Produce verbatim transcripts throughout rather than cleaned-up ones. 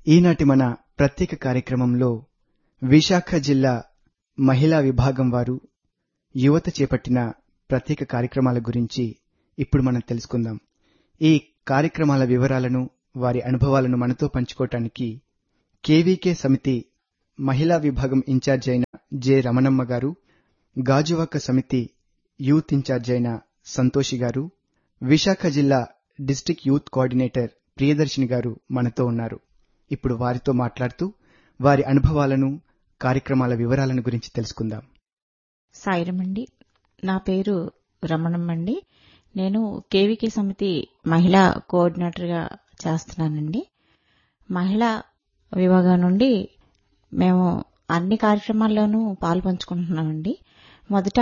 ఈనాటి మన ప్రత్యేక కార్యక్రమంలో విశాఖ జిల్లా మహిళా విభాగం వారు యువత చేపట్టిన ప్రత్యేక కార్యక్రమాల గురించి ఇప్పుడు మనం తెలుసుకుందాం. ఈ కార్యక్రమాల వివరాలను, వారి అనుభవాలను మనతో పంచుకోవటానికి కేవీకే సమితి మహిళా విభాగం ఇన్ఛార్జ్ అయిన జె రమణమ్మ గారు, గాజువాక సమితి యూత్ ఇన్ఛార్జ్ అయిన సంతోషి గారు, విశాఖ జిల్లా డిస్ట్రిక్ట్ యూత్ కోఆర్డినేటర్ ప్రియదర్శిని గారు మనతో ఉన్నారు. ఇప్పుడు వారితో మాట్లాడుతూ వారి అనుభవాలను, కార్యక్రమాల వివరాలను గురించి తెలుసుకుందాం. సాయిరమండి, నా పేరు రమణమ్మండి. నేను కేవీకే సమితి మహిళా కోఆర్డినేటర్గా చేస్తున్నానండి. మహిళా విభాగం నుండి మేము అన్ని కార్యక్రమాల్లోనూ పాలు పంచుకుంటున్నామండి. మొదట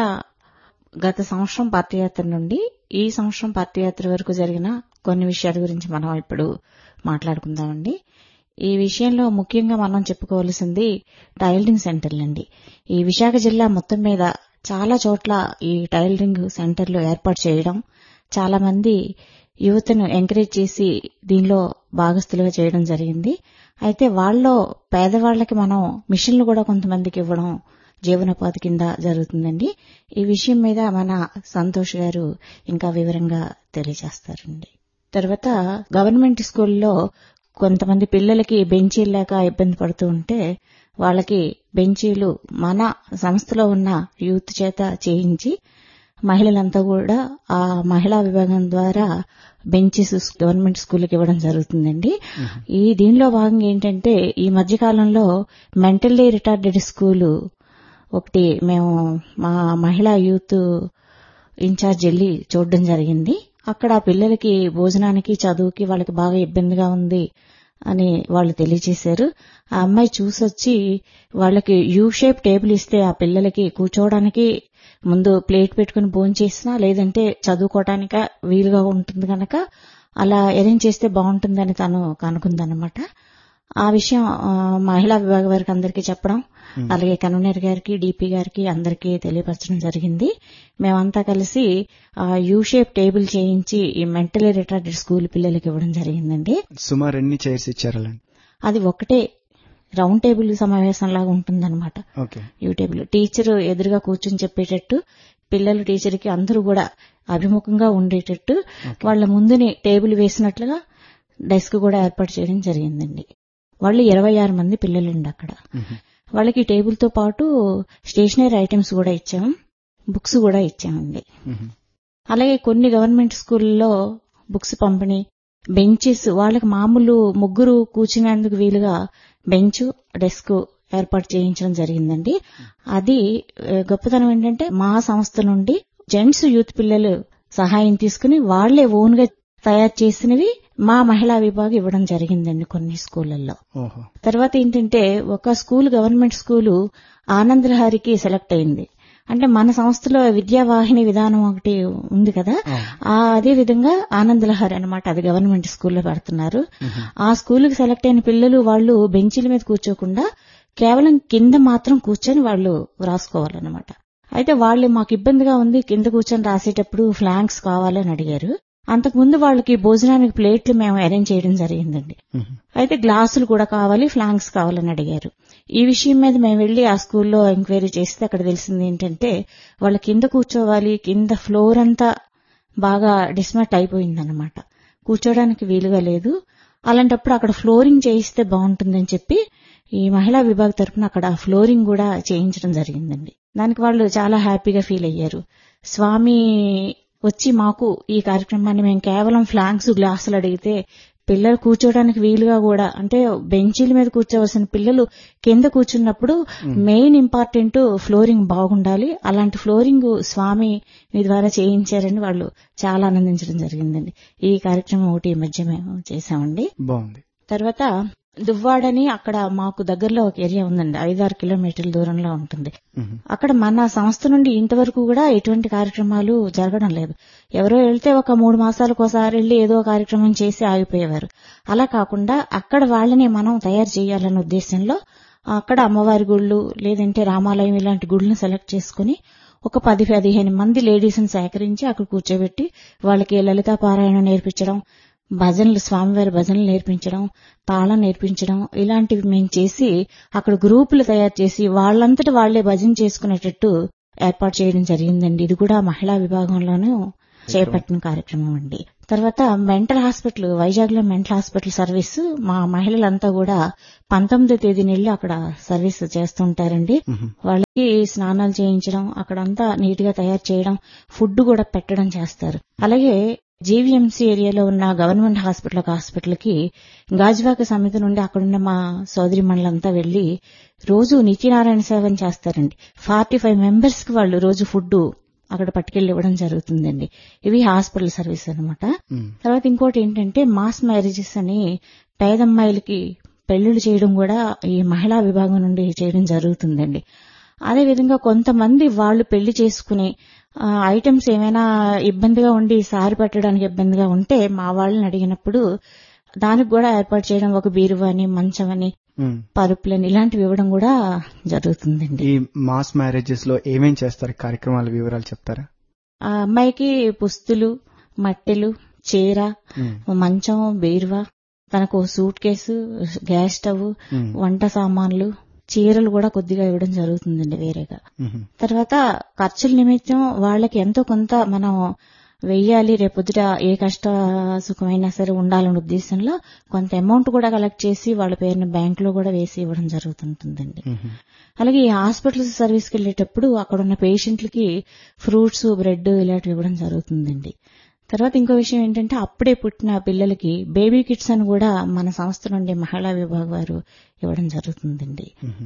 గత సంవత్సరం పాదయాత్ర నుండి ఈ సంవత్సరం పాదయాత్ర వరకు జరిగిన కొన్ని విషయాల గురించి మనం ఇప్పుడు మాట్లాడుకుందామండి. ఈ విషయంలో ముఖ్యంగా మనం చెప్పుకోవాల్సింది టైలరింగ్ సెంటర్లండి. ఈ విశాఖ జిల్లా మొత్తం మీద చాలా చోట్ల ఈ టైలరింగ్ సెంటర్లు ఏర్పాటు చేయడం, చాలా మంది యువతను ఎంకరేజ్ చేసి దీనిలో భాగస్థులుగా చేయడం జరిగింది. అయితే వాళ్ళలో పేదవాళ్లకి మనం మిషన్లు కూడా కొంతమందికి ఇవ్వడం జీవనోపాధి కింద జరుగుతుందండి. ఈ విషయం మీద మన సంతోష్ గారు ఇంకా వివరంగా తెలియజేస్తారండి. తర్వాత గవర్నమెంట్ స్కూల్లో కొంతమంది పిల్లలకి బెంచీలు లేక ఇబ్బంది పడుతూ ఉంటే వాళ్ళకి బెంచీలు మన సంస్థలో ఉన్న యూత్ చేత చేయించి మహిళలంతా కూడా ఆ మహిళా విభాగం ద్వారా బెంచెస్ గవర్నమెంట్ స్కూల్కి ఇవ్వడం జరుగుతుందండి. ఈ దీనిలో భాగంగా ఏంటంటే ఈ మధ్యకాలంలో మెంటల్లీ రిటార్డెడ్ స్కూలు ఒకటి మేము మా మహిళా యూత్ ఇన్ఛార్జ్ వెళ్ళి చూడడం జరిగింది. అక్కడ పిల్లలకి భోజనానికి, చదువుకి వాళ్ళకి బాగా ఇబ్బందిగా ఉంది అని వాళ్ళు తెలియజేశారు. ఆ అమ్మాయి చూసొచ్చి వాళ్ళకి యూ షేప్ టేబుల్ ఇస్తే ఆ పిల్లలకి కూర్చోవడానికి ముందు ప్లేట్ పెట్టుకుని భోంచేసినా లేదంటే చదువుకోవటానిక వీలుగా ఉంటుంది కనుక అలా అరేంజ్ చేస్తే బాగుంటుందని తను కనుకుందనమాట. ఆ విషయం మహిళా విభాగ వారికి అందరికీ చెప్పడం, అలాగే కన్వీనర్ గారికి, డీపీ గారికి అందరికీ తెలియపరచడం జరిగింది. మేమంతా కలిసి ఆ యూ షేప్ టేబుల్ చేయించి ఈ మెంటలీ రిటార్డెడ్ స్కూల్ పిల్లలకి ఇవ్వడం జరిగిందండి. సుమారు ఎన్ని చైర్స్ ఇచ్చారు? అది ఒకటే రౌండ్ టేబుల్ సమావేశం లాగా ఉంటుందన్నమాట. యూ టేబుల్ టీచర్ ఎదురుగా కూర్చుని చెప్పేటట్టు, పిల్లలు టీచర్కి అందరూ కూడా అభిముఖంగా ఉండేటట్టు వాళ్ళ ముందుని టేబుల్ వేసినట్లుగా డెస్క్ కూడా ఏర్పాటు చేయడం జరిగిందండి. వాళ్ళు ఇరవై ఆరు మంది పిల్లలండి అక్కడ. వాళ్ళకి టేబుల్ తో పాటు స్టేషనరీ ఐటమ్స్ కూడా ఇచ్చాం, బుక్స్ కూడా ఇచ్చామండి. అలాగే కొన్ని గవర్నమెంట్ స్కూల్లో బుక్స్ పంపిణీ, బెంచెస్ వాళ్ళకి మామూలు ముగ్గురు కూర్చునేందుకు వీలుగా బెంచ్, డెస్క్ ఏర్పాటు చేయించడం జరిగిందండి. అది గొప్పతనం ఏంటంటే మా సంస్థ నుండి జెంట్స్ యూత్ పిల్లలు సహాయం తీసుకుని వాళ్లే ఓన్ గా తయారు చేసినవి మా మహిళా విభాగం ఇవ్వడం జరిగిందండి కొన్ని స్కూళ్లలో. తర్వాత ఏంటంటే ఒక స్కూల్ గవర్నమెంట్ స్కూలు ఆనందలహరికి సెలెక్ట్ అయింది. అంటే మన సంస్థలో విద్యావాహిని విధానం ఒకటి ఉంది కదా, అదే విధంగా ఆనందలహరి అనమాట, అది గవర్నమెంట్ స్కూల్లో పెడుతున్నారు. ఆ స్కూల్కి సెలెక్ట్ అయిన పిల్లలు వాళ్ళు బెంచీల మీద కూర్చోకుండా కేవలం కింద మాత్రం కూర్చొని వాళ్ళు రాసుకోవాలన్నమాట. అయితే వాళ్ళు మాకు ఇబ్బందిగా ఉంది, కింద కూర్చొని రాసేటప్పుడు ఫ్లాంక్స్ కావాలని అడిగారు. అంతకుముందు వాళ్ళకి భోజనానికి ప్లేట్లు మేము అరేంజ్ చేయడం జరిగిందండి. అయితే గ్లాసులు కూడా కావాలి, ఫ్లాంక్స్ కావాలని అడిగారు. ఈ విషయం మీద మేము వెళ్లి ఆ స్కూల్లో ఎంక్వైరీ చేస్తే అక్కడ తెలిసింది ఏంటంటే వాళ్ళ కింద కూర్చోవాలి, కింద ఫ్లోర్ అంతా బాగా డిస్మాట్ అయిపోయిందన్నమాట, కూర్చోడానికి వీలుగా లేదు. అలాంటప్పుడు అక్కడ ఫ్లోరింగ్ చేయిస్తే బాగుంటుందని చెప్పి ఈ మహిళా విభాగ తరఫున అక్కడ ఫ్లోరింగ్ కూడా చేయించడం జరిగిందండి. దానికి వాళ్ళు చాలా హ్యాపీగా ఫీల్ అయ్యారు. స్వామి వచ్చి మాకు ఈ కార్యక్రమాన్ని మేము కేవలం ఫ్లాంక్స్, గ్లాసులు అడిగితే పిల్లలు కూర్చోడానికి వీలుగా కూడా, అంటే బెంచీల మీద కూర్చోవలసిన పిల్లలు కింద కూర్చున్నప్పుడు మెయిన్ ఇంపార్టెంట్ ఫ్లోరింగ్ బాగుండాలి, అలాంటి ఫ్లోరింగ్ స్వామి మీ ద్వారా చేయించారని వాళ్ళు చాలా ఆనందించడం జరిగిందండి. ఈ కార్యక్రమం ఒకటి ఈ మధ్య మేము చేశామండి. బాగుంది. తర్వాత దువ్వాడని అక్కడ మాకు దగ్గరలో ఒక ఏరియా ఉందండి, ఐదారు కిలోమీటర్ల దూరంలో ఉంటుంది. అక్కడ మన సంస్థ నుండి ఇంతవరకు కూడా ఎటువంటి కార్యక్రమాలు జరగడం లేదు. ఎవరో వెళ్తే ఒక మూడు మాసాలకు ఒకసారి వెళ్లి ఏదో కార్యక్రమం చేసి ఆగిపోయేవారు. అలా కాకుండా అక్కడ వాళ్ళని మనం తయారు చేయాలన్న ఉద్దేశంలో అక్కడ అమ్మవారి గుళ్ళు లేదంటే రామాలయం ఇలాంటి గుళ్ళను సెలెక్ట్ చేసుకుని ఒక పది పదిహేను మంది లేడీస్ని సేకరించి అక్కడ కూర్చోబెట్టి వాళ్ళకి లలితా పారాయణం నేర్పించడం, భజనలు, స్వామివారి భజనలు నేర్పించడం, తాళం నేర్పించడం ఇలాంటివి మేము చేసి అక్కడ గ్రూపులు తయారు చేసి వాళ్ళంతటి వాళ్లే భజన చేసుకునేటట్టు ఏర్పాటు చేయడం జరిగిందండి. ఇది కూడా మహిళా విభాగంలోనూ చేపట్టిన కార్యక్రమం అండి. తర్వాత మెంటల్ హాస్పిటల్, వైజాగ్ లో మెంటల్ హాస్పిటల్ సర్వీస్ మా మహిళలంతా కూడా పంతొమ్మిదో తేదీని వెళ్లి అక్కడ సర్వీస్ చేస్తుంటారండి. వాళ్ళకి స్నానాలు చేయించడం, అక్కడంతా నీట్ గా తయారు చేయడం, ఫుడ్ కూడా పెట్టడం చేస్తారు. అలాగే జీవీఎంసీ ఏరియాలో ఉన్న గవర్నమెంట్ హాస్పిటల్ హాస్పిటల్ కి గాజువాక సమితి నుండి అక్కడున్న మా సోదరి మండలంతా వెళ్లి రోజు నిత్యనారాయణ సేవని చేస్తారండి. ఫార్టీ ఫైవ్ మెంబర్స్ కి వాళ్ళు రోజు ఫుడ్ అక్కడ పట్టుకెళ్లి ఇవ్వడం జరుగుతుందండి. ఇవి హాస్పిటల్ సర్వీస్ అనమాట. తర్వాత ఇంకోటి ఏంటంటే మాస్ మ్యారేజెస్ అని పేదమ్మాయిలకి పెళ్లిళ్లు చేయడం కూడా ఈ మహిళా విభాగం నుండి చేయడం జరుగుతుందండి. అదేవిధంగా కొంతమంది వాళ్ళు పెళ్లి చేసుకుని ఐటమ్స్ ఏమైనా ఇబ్బందిగా ఉండి సారి పెట్టడానికి ఇబ్బందిగా ఉంటే మా వాళ్ళని అడిగినప్పుడు దానికి కూడా ఏర్పాటు చేయడం, ఒక బీరువాని, మంచమని, పరుపులని ఇలాంటివి ఇవ్వడం కూడా జరుగుతుందండి. ఈ మాస్ మ్యారేజెస్ లో ఏమేం చేస్తారు, కార్యక్రమాల వివరాలు చెప్తారా? ఆ అమ్మాయికి పుస్తులు, మట్టెలు, చీర, మంచం, బీరువా, తనకు సూట్ కేసు, గ్యాస్ స్టవ్, వంట సామాన్లు, చీరలు కూడా కొద్దిగా ఇవ్వడం జరుగుతుందండి వేరేగా. తర్వాత ఖర్చుల నిమిత్తం వాళ్ళకి ఎంతో కొంత మనం వెయ్యాలి, రేపొద్దుట ఏ కష్ట సుఖమైనా సరే ఉండాలనే ఉద్దేశంలో కొంత అమౌంట్ కూడా కలెక్ట్ చేసి వాళ్ళ పేరున బ్యాంక్ లో కూడా వేసి ఇవ్వడం జరుగుతుంటుందండి. అలాగే ఈ హాస్పిటల్స్ సర్వీస్కి వెళ్లేటప్పుడు అక్కడ ఉన్న పేషెంట్లకి ఫ్రూట్స్, బ్రెడ్ ఇలాంటివి ఇవ్వడం జరుగుతుందండి. తర్వాత ఇంకో విషయం ఏంటంటే అప్పుడే పుట్టిన పిల్లలకి బేబీ కిట్స్ అని కూడా మన సంస్థ నుండి మహిళా విభాగం వారు ఇవ్వడం జరుగుతుందండి.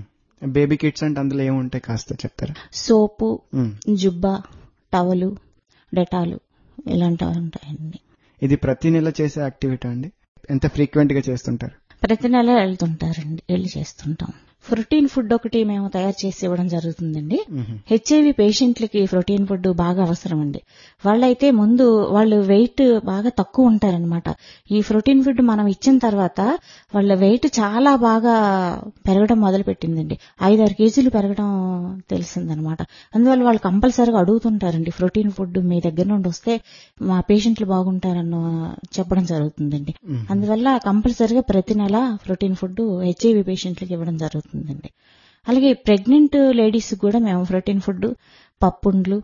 బేబీ కిట్స్ అంటే అందులో ఏముంటాయి కాస్త చెప్తారా? సోపు, జుబ్బా, టవలు, డెటాలు ఇలాంటివి ఉంటాయండి. ఇది ప్రతి నెల చేసే యాక్టివిటీ అండి? ఎంత ఫ్రీక్వెంట్ గా చేస్తుంటారు? ప్రతి నెల వెళ్తుంటారండి, వెళ్ళి చేస్తుంటాం. ప్రోటీన్ ఫుడ్ ఒకటి మేము తయారు చేసి ఇవ్వడం జరుగుతుందండి. హెచ్ఐవి పేషెంట్లకి ప్రోటీన్ ఫుడ్ బాగా అవసరం అండి. వాళ్ళైతే ముందు వాళ్ళు వెయిట్ బాగా తక్కువ ఉంటారనమాట. ఈ ప్రోటీన్ ఫుడ్ మనం ఇచ్చిన తర్వాత వాళ్ళ వెయిట్ చాలా బాగా పెరగడం మొదలు పెట్టిందండి. ఐదారు కేజీలు పెరగడం తెలిసిందనమాట. అందువల్ల వాళ్ళు కంపల్సరీగా అడుగుతుంటారండి, ప్రోటీన్ ఫుడ్ మీ దగ్గర నుండి వస్తే మా పేషెంట్లు బాగుంటారన్న చెప్పడం జరుగుతుందండి. అందువల్ల కంపల్సరీగా ప్రతి నెల ప్రోటీన్ ఫుడ్ హెచ్ఐవి పేషెంట్లకి ఇవ్వడం జరుగుతుంది. అలాగే ప్రెగ్నెంట్ లేడీస్ కూడా మేము ప్రోటీన్ ఫుడ్, పప్పుండ్లు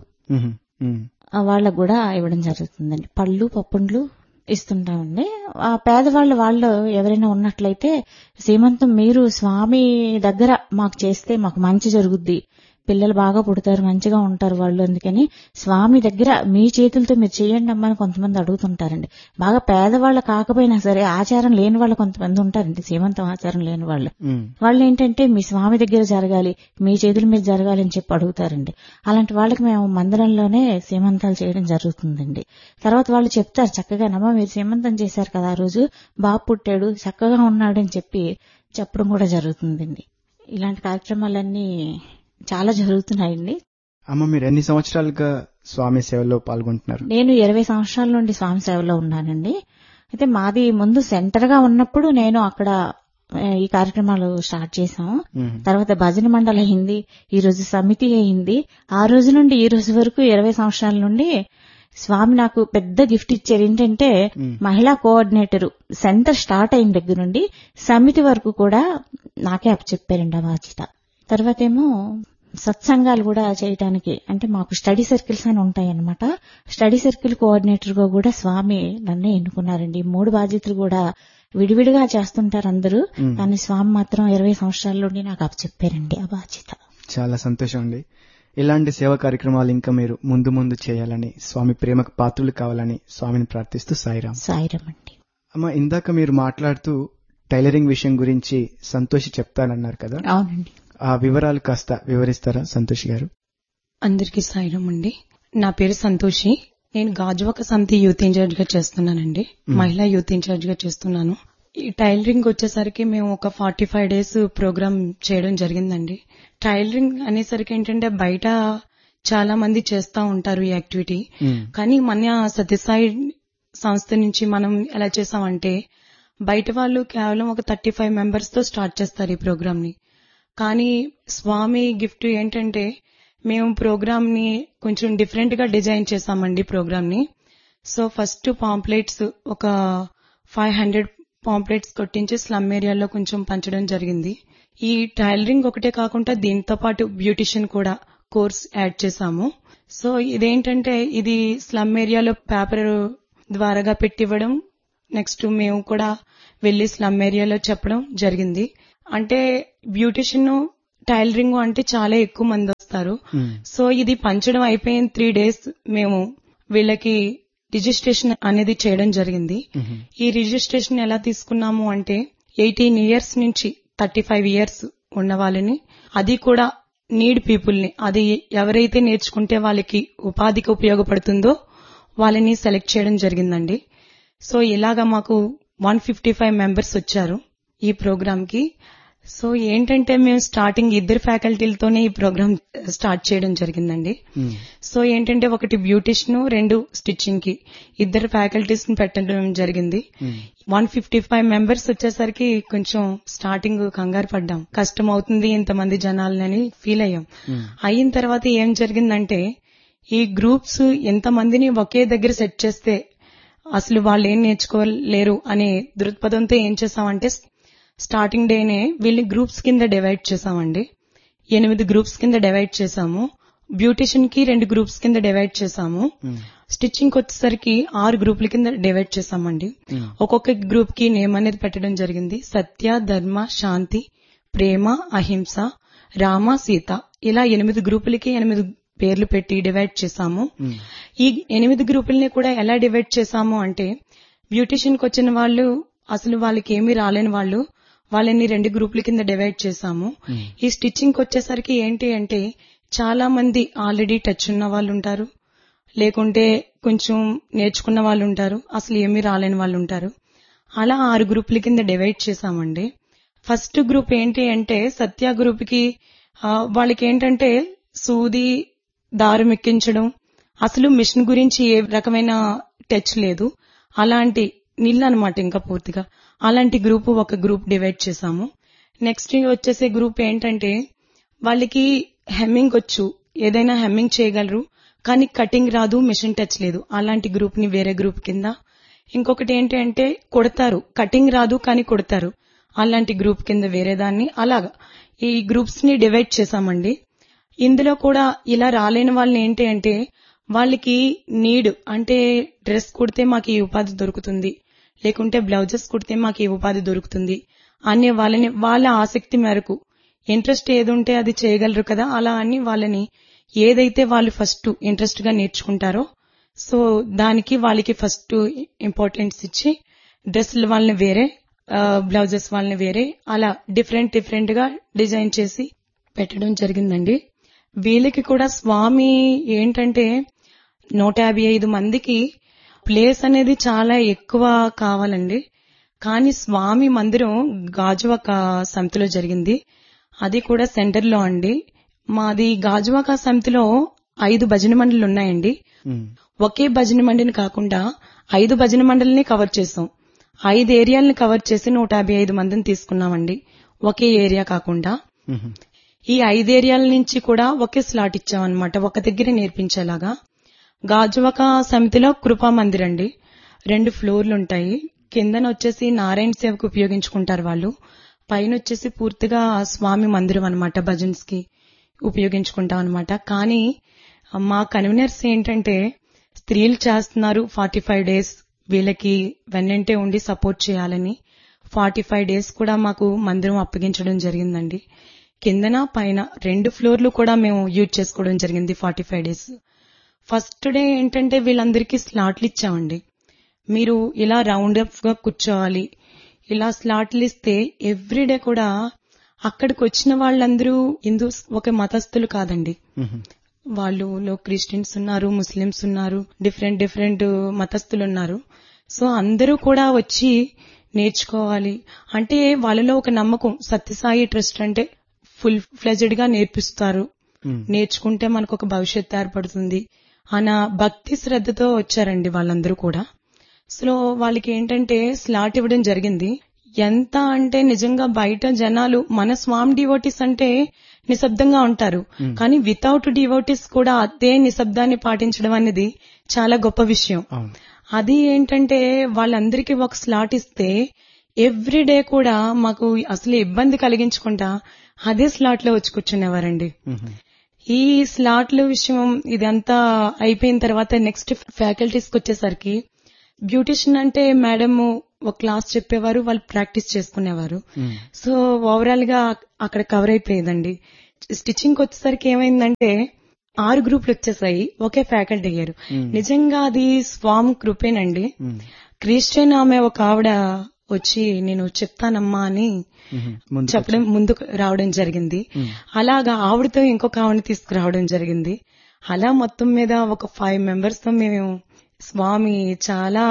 వాళ్ళకు కూడా ఇవ్వడం జరుగుతుందండి. పళ్ళు, పప్పుండ్లు ఇస్తుంటామండి. ఆ పేదవాళ్ళ వాళ్ళు ఎవరైనా ఉన్నట్లయితే సీమంతం మీరు స్వామి దగ్గర మాకు చేస్తే మాకు మంచి జరుగుద్ది, పిల్లలు బాగా పుడతారు, మంచిగా ఉంటారు వాళ్ళు, అందుకని స్వామి దగ్గర మీ చేతులతో మీరు చేయండి అమ్మని కొంతమంది అడుగుతుంటారండి. బాగా పేదవాళ్ళు కాకపోయినా సరే ఆచారం లేని వాళ్ళు కొంతమంది ఉంటారండి, సీమంతం ఆచారం లేని వాళ్ళు. వాళ్ళు ఏంటంటే మీ స్వామి దగ్గర జరగాలి, మీ చేతుల మీద జరగాలి అని చెప్పి అడుగుతారండి. అలాంటి వాళ్ళకి మేము మందిరంలోనే సీమంతాలు చేయడం జరుగుతుందండి. తర్వాత వాళ్ళు చెప్తారు చక్కగా, నమ్మ మీరు సీమంతం చేశారు కదా, ఆ రోజు బాబు పుట్టాడు, చక్కగా ఉన్నాడు అని చెప్పి చెప్పడం కూడా జరుగుతుందండి. ఇలాంటి కార్యక్రమాలన్నీ చాలా జరుగుతున్నాయండి. అమ్మ, మీరు ఎన్ని సంవత్సరాలుగా స్వామి సేవలో పాల్గొంటున్నారు? నేను ఇరవై సంవత్సరాల నుండి స్వామి సేవలో ఉన్నానండి. అయితే మాది ముందు సెంటర్ గా ఉన్నప్పుడు నేను అక్కడ ఈ కార్యక్రమాలు స్టార్ట్ చేశాము. తర్వాత భజన మండలి అయింది, ఈ రోజు సమితి అయింది. ఆ రోజు నుండి ఈ రోజు వరకు ఇరవై సంవత్సరాల నుండి స్వామి నాకు పెద్ద గిఫ్ట్ ఇచ్చారు. ఏంటంటే మహిళా కోఆర్డినేటర్ సెంటర్ స్టార్ట్ అయిన దగ్గర నుండి సమితి వరకు కూడా నాకే అప్పచెప్పారండి ఆ బాధ్యత. తర్వాత ఏమో సత్సంగాలు కూడా చేయడానికి, అంటే మాకు స్టడీ సర్కిల్స్ అని ఉంటాయన్నమాట. స్టడీ సర్కిల్ కోఆర్డినేటర్ గా కూడా స్వామి నన్నే ఎన్నుకున్నారండి. మూడు బాధ్యతలు కూడా విడివిడిగా చేస్తుంటారు అందరూ, కానీ స్వామి మాత్రం ఇరవై సంవత్సరాల నుండి నాకు అప్పచెప్పారండి ఆ బాధ్యత. చాలా సంతోషం అండి. ఇలాంటి సేవా కార్యక్రమాలు ఇంకా మీరు ముందు ముందు చేయాలని, స్వామి ప్రేమకు పాత్రులు కావాలని స్వామిని ప్రార్థిస్తూ సాయిరాం. సాయిరాం అండి. అమ్మ, ఇందాక మీరు మాట్లాడుతూ టైలరింగ్ విషయం గురించి సంతోషి చెప్తానన్నారు కదా? అవునండి. ఆ వివరాలు కాస్త వివరిస్తారా సంతోషి గారు? అందరికీ సాయిరాం అండి. నా పేరు సంతోషి. నేను గాజువాక సమితి యూత్ ఇన్ఛార్జ్ గా చేస్తున్నానండి. మహిళా యూత్ ఇన్ఛార్జ్ గా చేస్తున్నాను. ఈ టైలరింగ్ వచ్చేసరికి మేము ఒక ఫార్టీ ఫైవ్ డేస్ ప్రోగ్రామ్ చేయడం జరిగిందండి. టైలరింగ్ అనేసరికి ఏంటంటే బయట చాలా మంది చేస్తా ఉంటారు ఈ యాక్టివిటీ, కానీ మన సత్యసాయి సంస్థ నుంచి మనం ఎలా చేసామంటే బయట వాళ్ళు కేవలం ఒక థర్టీ ఫైవ్ మెంబర్స్ తో స్టార్ట్ చేస్తారు ఈ ప్రోగ్రామ్ ని. కానీ స్వామి గిఫ్ట్ ఏంటంటే మేము ప్రోగ్రామ్ ని కొంచెం డిఫరెంట్ గా డిజైన్ చేసామండి ప్రోగ్రామ్ ని. సో ఫస్ట్ పాంప్లెట్స్ ఒక ఫైవ్ హండ్రెడ్ పాంప్లెట్స్ కొట్టించి స్లమ్ ఏరియాలో కొంచెం పంచడం జరిగింది. ఈ టైలరింగ్ ఒకటే కాకుండా దీంతో పాటు బ్యూటిషియన్ కూడా కోర్స్ యాడ్ చేశాము. సో ఇదేంటంటే ఇది స్లమ్ ఏరియాలో పేపర్ ద్వారాగా పెట్టివ్వడం, నెక్స్ట్ మేము కూడా వెళ్లి స్లమ్ ఏరియాలో చెప్పడం జరిగింది. అంటే బ్యూటిషియన్ టైలరింగ్ అంటే చాలా ఎక్కువ మంది వస్తారు. సో ఇది పంచడం అయిపోయిన త్రీ డేస్ మేము వీళ్ళకి రిజిస్ట్రేషన్ అనేది చేయడం జరిగింది. ఈ రిజిస్ట్రేషన్ ఎలా తీసుకున్నాము అంటే ఎయిటీన్ ఇయర్స్ నుంచి థర్టీ ఫైవ్ ఇయర్స్ ఉన్న వాళ్ళని, అది కూడా నీడ్ పీపుల్ ని, అది ఎవరైతే నేర్చుకుంటే వాళ్ళకి ఉపాధికి ఉపయోగపడుతుందో వాళ్ళని సెలెక్ట్ చేయడం జరిగిందండి. సో ఇలాగా మాకు వన్ ఫిఫ్టీ ఫైవ్ మెంబర్స్ వచ్చారు ఈ ప్రోగ్రామ్ కి. సో ఏంటంటే మేము స్టార్టింగ్ ఇద్దరు ఫ్యాకల్టీలతోనే ఈ ప్రోగ్రామ్ స్టార్ట్ చేయడం జరిగిందండి. సో ఏంటంటే ఒకటి బ్యూటిషియన్, రెండు స్టిచ్చింగ్ కి ఇద్దరు ఫ్యాకల్టీస్ ని పెట్టడం జరిగింది. వన్ ఫిఫ్టీ ఫైవ్ మెంబర్స్ వచ్చేసరికి కొంచెం స్టార్టింగ్ కంగారు పడ్డాం, కష్టం అవుతుంది ఇంతమంది జనాలని ఫీల్ అయ్యాం. అయిన తర్వాత ఏం జరిగిందంటే ఈ గ్రూప్స్ ఎంతమందిని ఒకే దగ్గర సెట్ చేస్తే అసలు వాళ్ళు ఏం నేర్చుకోలేరు అనే దృక్పథంతో ఏం చేసామంటే స్టార్టింగ్ డేనే వీళ్ళని గ్రూప్స్ కింద డివైడ్ చేసామండి. ఎనిమిది గ్రూప్స్ కింద డివైడ్ చేసాము. బ్యూటిషియన్ కి రెండు గ్రూప్స్ కింద డివైడ్ చేసాము. స్టిచ్చింగ్ వచ్చేసరికి ఆరు గ్రూపుల కింద డివైడ్ చేసామండి. ఒక్కొక్క గ్రూప్ కి నేమ్ అనేది పెట్టడం జరిగింది. సత్య, ధర్మ, శాంతి, ప్రేమ, అహింస, రామ, సీత, ఇలా ఎనిమిది గ్రూపులకి ఎనిమిది పేర్లు పెట్టి డివైడ్ చేసాము. ఈ ఎనిమిది గ్రూపుల్ని కూడా ఎలా డివైడ్ చేసాము అంటే బ్యూటిషియన్ కి వచ్చిన వాళ్ళు అసలు వాళ్ళకి ఏమీ రాలేని వాళ్ళు, వాళ్ళని రెండు గ్రూపుల కింద డివైడ్ చేశాము. ఈ స్టిచ్చింగ్ వచ్చేసరికి ఏంటి అంటే చాలా మంది ఆల్రెడీ టచ్ ఉన్న వాళ్ళు ఉంటారు, లేకుంటే కొంచెం నేర్చుకున్న వాళ్ళు ఉంటారు, అసలు ఏమీ రాలేని వాళ్ళు ఉంటారు. అలా ఆరు గ్రూపుల కింద డివైడ్ చేశామండి. ఫస్ట్ గ్రూప్ ఏంటి అంటే సత్య గ్రూప్ కి వాళ్ళకి ఏంటంటే సూది దారం ఎక్కించడం, అసలు మిషన్ గురించి ఏ రకమైన టచ్ లేదు, అలాంటి నీళ్ళు అనమాట ఇంకా పూర్తిగా. అలాంటి గ్రూప్ ఒక గ్రూప్ డివైడ్ చేశాము. నెక్స్ట్ వచ్చేసే గ్రూప్ ఏంటంటే వాళ్ళకి హెమ్మింగ్ వచ్చు, ఏదైనా హెమ్మింగ్ చేయగలరు, కానీ కటింగ్ రాదు, మిషన్ టచ్ లేదు, అలాంటి గ్రూప్ ని వేరే గ్రూప్ కింద. ఇంకొకటి ఏంటి అంటే కొడతారు, కటింగ్ రాదు కానీ కొడతారు, అలాంటి గ్రూప్ కింద వేరే దాన్ని. అలాగా ఈ గ్రూప్స్ ని డివైడ్ చేశామండి. ఇందులో కూడా ఇలా రాలేని వాళ్ళని ఏంటి అంటే వాళ్ళకి నీడ్ అంటే డ్రెస్ కుడితే మాకు ఈ ఉపాధి దొరుకుతుంది, లేకుంటే బ్లౌజెస్ కుడితే మాకు ఈ ఉపాధి దొరుకుతుంది అనే వాళ్ళని వాళ్ళ ఆసక్తి మేరకు ఇంట్రెస్ట్ ఏది ఉంటే అది చేయగలరు కదా, అలా అని వాళ్ళని ఏదైతే వాళ్ళు ఫస్ట్ ఇంట్రెస్ట్ గా నేర్చుకుంటారో సో దానికి వాళ్ళకి ఫస్ట్ ఇంపార్టెన్స్ ఇచ్చి డ్రెస్సుల వాళ్ళని వేరే, బ్లౌజెస్ వాళ్ళని వేరే, అలా డిఫరెంట్ డిఫరెంట్ గా డిజైన్ చేసి పెట్టడం జరిగిందండి. వీళ్ళకి కూడా స్వామి ఏంటంటే నూట యాభై ఐదు మందికి ప్లేస్ అనేది చాలా ఎక్కువ కావాలండి. కానీ స్వామి మందిరం గాజువాక సమితిలో జరిగింది, అది కూడా సెంటర్ లో అండి. మాది గాజువాక సమితిలో ఐదు భజన మండలి ఉన్నాయండి. ఒకే భజన మండలిని కాకుండా ఐదు భజన మండలిని కవర్ చేసాం. ఐదు ఏరియాలను కవర్ చేసి నూట యాభై ఐదు మందిని తీసుకున్నామండి, ఒకే ఏరియా కాకుండా. ఈ ఐదు ఏరియాల నుంచి కూడా ఒకే స్లాట్ ఇచ్చామన్నమాట, ఒక దగ్గర నేర్పించేలాగా. గాజువాక సమితిలో కృపా మందిర్ అండి, రెండు ఫ్లోర్లు ఉంటాయి. కిందన వచ్చేసి నారాయణ సేవకు ఉపయోగించుకుంటారు వాళ్ళు, పైన వచ్చేసి పూర్తిగా స్వామి మందిరం అనమాట, భజన్స్ కి ఉపయోగించుకుంటాం అనమాట. కానీ మా కన్వీనర్స్ ఏంటంటే స్త్రీలు చేస్తున్నారు ఫార్టీ ఫైవ్ డేస్, వీళ్ళకి వెన్నంటే ఉండి సపోర్ట్ చేయాలని ఫార్టీ ఫైవ్ డేస్ కూడా మాకు మందిరం అప్పగించడం జరిగిందండి. కిందన పైన రెండు ఫ్లోర్లు కూడా మేము యూజ్ చేసుకోవడం జరిగింది forty five days. First day ఏంటంటే వీళ్ళందరికీ స్లాట్లు ఇచ్చామండి, మీరు ఇలా రౌండ్ అప్ గా కూర్చోవాలి, ఇలా స్లాట్లు ఇస్తే ఎవ్రీడే కూడా అక్కడికి వచ్చిన వాళ్ళందరూ హిందూస్ ఒక మతస్థులు కాదండి, వాళ్ళు క్రిస్టియన్స్ ఉన్నారు, ముస్లిమ్స్ ఉన్నారు, డిఫరెంట్ డిఫరెంట్ మతస్థులు ఉన్నారు. సో అందరూ కూడా వచ్చి నేర్చుకోవాలి అంటే వాళ్ళలో ఒక నమ్మకం, సత్యసాయి ట్రస్ట్ అంటే ఫుల్ ఫ్లెజ్డ్ గా నేర్పిస్తారు, నేర్చుకుంటే మనకు ఒక భవిష్యత్తు ఏర్పడుతుంది అన్న భక్తి శ్రద్ధతో వచ్చారండి వాళ్ళందరూ కూడా. సో వాళ్ళకి ఏంటంటే స్లాట్ ఇవ్వడం జరిగింది. ఎంత అంటే నిజంగా బయట జనాలు మన స్వామి డివోటీస్ అంటే నిశ్శబ్దంగా ఉంటారు, కానీ వితౌట్ డివోటీస్ కూడా అదే నిశ్శబ్దాన్ని పాటించడం అనేది చాలా గొప్ప విషయం. అది ఏంటంటే వాళ్ళందరికీ ఒక స్లాట్ ఇస్తే ఎవ్రీ డే కూడా మాకు అసలు ఇబ్బంది కలిగించకుండా అదే స్లాట్ లో వచ్చి కూర్చునేవారండి. ఈ స్లాట్ల విషయం ఇదంతా అయిపోయిన తర్వాత నెక్స్ట్ ఫ్యాకల్టీస్ కి వచ్చేసరికి బ్యూటిషియన్ అంటే మేడం ఒక క్లాస్ చెప్పేవారు, వాళ్ళు ప్రాక్టీస్ చేసుకునేవారు. సో ఓవరాల్ గా అక్కడ కవర్ అయిపోయేదండి. స్టిచ్చింగ్ వచ్చేసరికి ఏమైందంటే ఆరు గ్రూపులు వచ్చేసాయి, ఒకే ఫ్యాకల్టీ అయ్యారు. నిజంగా అది స్వామి కృపేనండి. క్రిస్టియన్ ఆమె ఒక ఆవిడ వచ్చి నేను చెప్తానమ్మా అని చెప్పడం ముందుకు రావడం జరిగింది. అలాగా ఆవిడతో ఇంకొక ఆవిడని తీసుకురావడం జరిగింది. అలా మొత్తం మీద ఒక ఫైవ్ మెంబర్స్ తో మేము స్వామి చాలా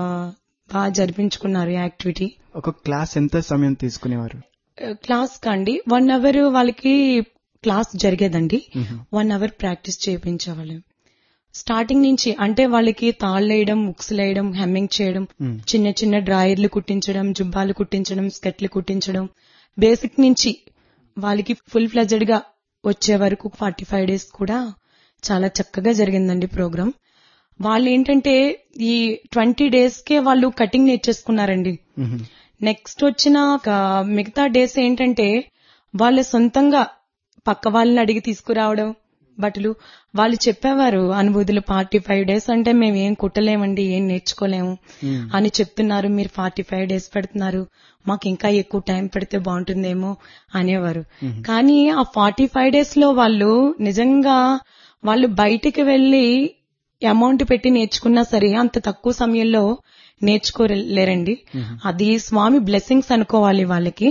బాగా జరిపించుకున్నారు యాక్టివిటీ. ఒక క్లాస్ ఎంత సమయం తీసుకునేవారు? క్లాస్ కండి వన్ అవర్ వాళ్ళకి class జరిగేదండి. One hour practice చేయించేవాళ్ళు. Starting నుంచి అంటే వాళ్ళకి తాళ్లేయడం, ఉక్సులేయడం, హెమ్మింగ్ చేయడం, చిన్న చిన్న డ్రాయర్లు కుట్టించడం, జుబ్బాలు కుట్టించడం, స్కెట్లు కుట్టించడం, బేసిక్ నుంచి వాళ్ళకి ఫుల్ ఫ్లెడ్జెడ్ గా వచ్చే వరకు ఫార్టీ ఫైవ్ డేస్ కూడా చాలా చక్కగా జరిగిందండి ప్రోగ్రామ్. వాళ్ళు ఏంటంటే ఈ ట్వంటీ డేస్ కే వాళ్ళు కటింగ్ నేర్చేసుకున్నారండి. నెక్స్ట్ వచ్చిన మిగతా డేస్ ఏంటంటే వాళ్ళ సొంతంగా పక్క వాళ్ళని అడిగి తీసుకురావడం బట్టలు. వాళ్ళు చెప్పేవారు అనుభూతులు, ఫార్టీ ఫైవ్ డేస్ అంటే మేము ఏం కుట్టలేమండి, ఏం నేర్చుకోలేము అని చెప్తున్నారు, మీరు ఫార్టీ ఫైవ్ డేస్ పెడుతున్నారు, మాకు ఇంకా ఎక్కువ టైం పెడితే బాగుంటుందేమో అనేవారు. కానీ ఆ ఫార్టీ ఫైవ్ డేస్ లో వాళ్ళు నిజంగా వాళ్ళు బయటికి వెళ్లి అమౌంట్ పెట్టి నేర్చుకున్నా సరే అంత తక్కువ సమయంలో నేర్చుకోలేరండి. అది స్వామి బ్లెస్సింగ్స్ అనుకోవాలి వాళ్ళకి.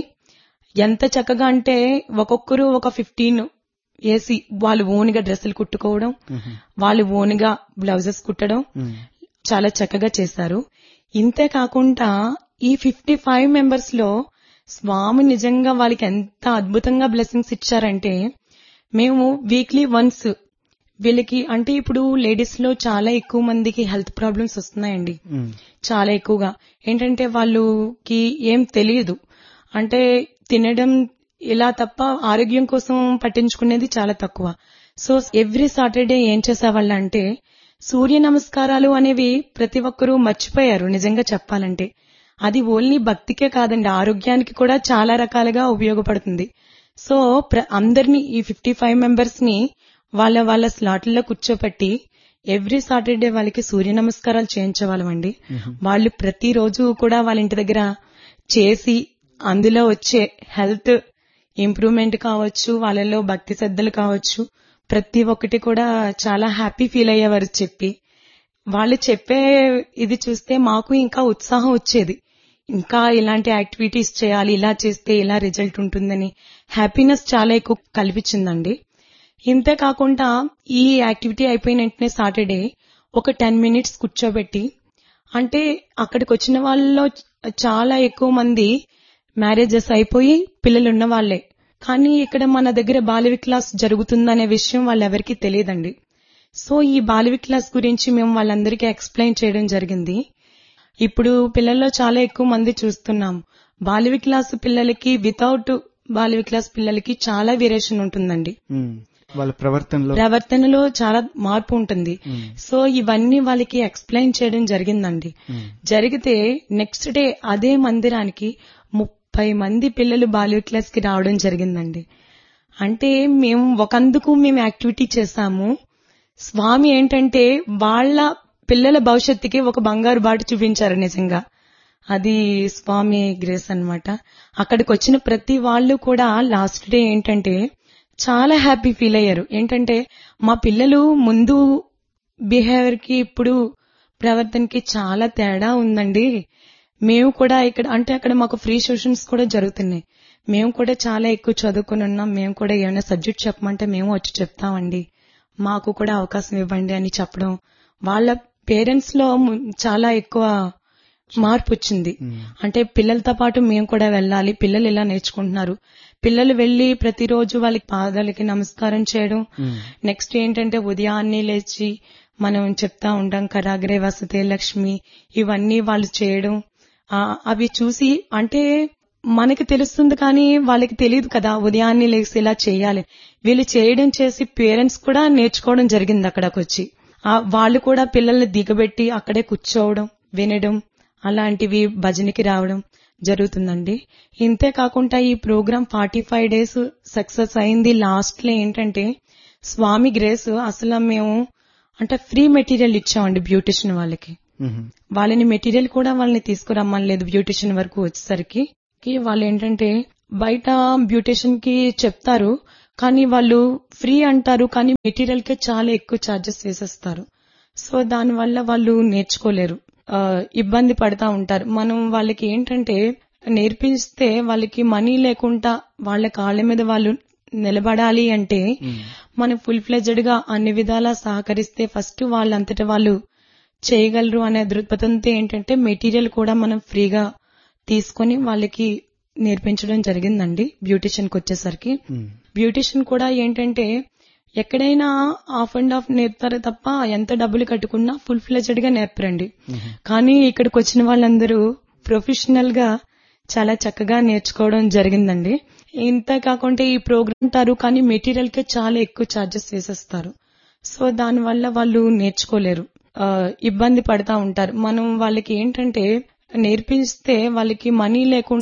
ఎంత చక్కగా అంటే ఒక్కొక్కరు ఒక ఫిఫ్టీన్ వేసి వాళ్ళు ఓన్గా డ్రెస్సులు కుట్టుకోవడం, వాళ్ళు ఓన్గా బ్లౌజెస్ కుట్టడం చాలా చక్కగా చేశారు. ఇంతే కాకుండా ఈ ఫిఫ్టీ ఫైవ్ మెంబర్స్ లో స్వామి నిజంగా వాళ్ళకి ఎంత అద్భుతంగా బ్లెస్సింగ్స్ ఇచ్చారంటే, మేము వీక్లీ వన్స్ వీళ్ళకి అంటే ఇప్పుడు లేడీస్ లో చాలా ఎక్కువ మందికి హెల్త్ ప్రాబ్లమ్స్ వస్తున్నాయండి. చాలా ఎక్కువగా ఏంటంటే వాళ్ళకి ఏం తెలియదు, అంటే తినడం ఇలా తప్ప ఆరోగ్యం కోసం పట్టించుకునేది చాలా తక్కువ. సో ఎవ్రీ సాటర్డే ఏం చేసేవాళ్ళంటే సూర్య నమస్కారాలు అనేవి ప్రతి ఒక్కరూ మర్చిపోయారు నిజంగా చెప్పాలంటే. అది ఓన్లీ భక్తికే కాదండి, ఆరోగ్యానికి కూడా చాలా రకాలుగా ఉపయోగపడుతుంది. సో అందరినీ ఈ ఫిఫ్టీ ఫైవ్ మెంబర్స్ ని వాళ్ళ వాళ్ళ స్లాట్లలో కూర్చోపెట్టి ఎవ్రీ సాటర్డే వాళ్ళకి సూర్య నమస్కారాలు చేయించేవాళ్ళమండి. వాళ్ళు ప్రతిరోజు కూడా వాళ్ళ ఇంటి దగ్గర చేసి అందులో వచ్చే హెల్త్ ఇంప్రూవ్మెంట్ కావచ్చు, వాళ్ళలో భక్తి శ్రద్ధలు కావచ్చు, ప్రతి ఒక్కటి కూడా చాలా హ్యాపీ ఫీల్ అయ్యేవారు చెప్పి. వాళ్ళు చెప్పే ఇది చూస్తే మాకు ఇంకా ఉత్సాహం వచ్చేది, ఇంకా ఇలాంటి యాక్టివిటీస్ చేయాలి, ఇలా చేస్తే ఇలా రిజల్ట్ ఉంటుందని హ్యాపీనెస్ చాలా ఎక్కువ కల్పించిందండి. ఇంతే కాకుండా ఈ యాక్టివిటీ అయిపోయిన వెంటనే సాటర్డే ఒక టెన్ మినిట్స్ కూర్చోబెట్టి, అంటే అక్కడికి వచ్చిన వాళ్ళలో చాలా ఎక్కువ మంది మ్యారేజెస్ అయిపోయి పిల్లలున్న వాళ్లే. కానీ ఇక్కడ మన దగ్గర బాల క్లాస్ జరుగుతుందనే విషయం వాళ్ళెవరికీ తెలియదండి. సో ఈ బాల క్లాస్ గురించి మేము వాళ్ళందరికీ ఎక్స్ప్లెయిన్ చేయడం జరిగింది. ఇప్పుడు పిల్లల్లో చాలా ఎక్కువ మంది చూస్తున్నాం, బాల క్లాస్ పిల్లలకి వితౌట్ బాల క్లాస్ పిల్లలకి చాలా వేరియేషన్ ఉంటుందండి. వాళ్ళ ప్రవర్తనలో ప్రవర్తనలో చాలా మార్పు ఉంటుంది. సో ఇవన్నీ వాళ్ళకి ఎక్స్ప్లెయిన్ చేయడం జరిగిందండి. జరిగితే నెక్స్ట్ డే అదే మందిరానికి ముప్పై మంది పిల్లలు బాల్య క్లాస్ కి రావడం జరిగిందండి. అంటే మేము ఒకందుకు మేము యాక్టివిటీ చేశాము. స్వామి ఏంటంటే వాళ్ళ పిల్లల భవిష్యత్తుకి ఒక బంగారు బాట చూపించారు నిజంగా. అది స్వామి గ్రేస్ అన్నమాట. అక్కడికి వచ్చిన ప్రతి వాళ్ళు కూడా లాస్ట్ డే ఏంటంటే చాలా హ్యాపీ ఫీల్ అయ్యారు. ఏంటంటే మా పిల్లలు ముందు బిహేవియర్ కి ఇప్పుడు ప్రవర్తనకి చాలా తేడా ఉందండి. మేము కూడా ఇక్కడ అంటే అక్కడ మాకు ఫ్రీ సెషన్స్ కూడా జరుగుతున్నాయి. మేము కూడా చాలా ఎక్కువ చదువుకుని ఉన్నాం, మేము కూడా ఏమైనా సబ్జెక్ట్ చెప్పమంటే మేము వచ్చి చెప్తామండి, మాకు కూడా అవకాశం ఇవ్వండి అని చెప్పడం. వాళ్ళ పేరెంట్స్ లో చాలా ఎక్కువ మార్పు వచ్చింది. అంటే పిల్లలతో పాటు మేము కూడా వెళ్ళాలి, పిల్లలు ఇలా నేర్చుకుంటున్నారు. పిల్లలు వెళ్లి ప్రతిరోజు వాళ్ళకి పాదాలకి నమస్కారం చేయడం. నెక్స్ట్ ఏంటంటే ఉదయాన్నే లేచి మనం చెప్తా ఉంటాం కరాగ్రే వసతే లక్ష్మి, ఇవన్నీ వాళ్ళు చేయడం. అవి చూసి అంటే మనకి తెలుస్తుంది కానీ వాళ్ళకి తెలియదు కదా ఉదయాన్నే లేచి ఇలా చేయాలి. వీళ్ళు చేయడం చేసి పేరెంట్స్ కూడా నేర్చుకోవడం జరిగింది అక్కడికి వచ్చి. ఆ వాళ్ళు కూడా పిల్లల్ని దిగబెట్టి అక్కడే కూర్చోవడం, వినడం, అలాంటివి భజనకి రావడం జరుగుతుందండి. ఇంతే కాకుండా ఈ programme forty five days success అయింది. లాస్ట్ లో ఏంటంటే స్వామి గ్రేస్, అసలు మేము అంటే ఫ్రీ మెటీరియల్ ఇచ్చామండి బ్యూటిషియన్ వాళ్ళకి. వాళ్ళని మెటీరియల్ కూడా వాళ్ళని తీసుకురమ్మని లేదు. బ్యూటిషియన్ వరకు వచ్చేసరికి వాళ్ళు ఏంటంటే బయట బ్యూటిషియన్ కి చెప్తారు, కానీ వాళ్ళు ఫ్రీ అంటారు, కానీ మెటీరియల్ కే చాలా ఎక్కువ ఛార్జెస్ వేసేస్తారు. సో దానివల్ల వాళ్ళు నేర్చుకోలేరు, ఇబ్బంది పడతా ఉంటారు. మనం వాళ్ళకి ఏంటంటే నేర్పిస్తే వాళ్ళకి మనీ లేకుండా వాళ్ళ కాళ్ళ మీద వాళ్ళు నిలబడాలి అంటే మనం ఫుల్ ఫ్లెజ్డ్ గా అన్ని విధాలా సహకరిస్తే ఫస్ట్ వాళ్ళంతటా వాళ్ళు చేయగలరు అనే దృక్పథంతో ఏంటంటే మెటీరియల్ కూడా మనం ఫ్రీగా తీసుకొని వాళ్ళకి నేర్పించడం జరిగిందండి. బ్యూటిషియన్ కి వచ్చేసరికి బ్యూటిషియన్ కూడా ఏంటంటే ఎక్కడైనా హాఫ్ అండ్ హాఫ్ నేర్పుతారు తప్ప ఎంత డబ్బులు కట్టుకున్నా ఫుల్ ఫ్లెజ్డ్ గా నేర్పరండి. కానీ ఇక్కడికి వచ్చిన వాళ్ళందరూ ప్రొఫెషనల్ గా చాలా చక్కగా నేర్చుకోవడం జరిగిందండి. ఇంత కాకుండా ఈ ప్రోగ్రామ్ అంటారు, కానీ మెటీరియల్ కే చాలా ఎక్కువ ఛార్జెస్ వేసేస్తారు. సో దానివల్ల వాళ్ళు నేర్చుకోలేరు, ఇబ్బంది పడతా ఉంటారు. మనం వాళ్ళకి ఏంటంటే నేర్పిస్తే వాళ్ళకి మనీ లేకుండా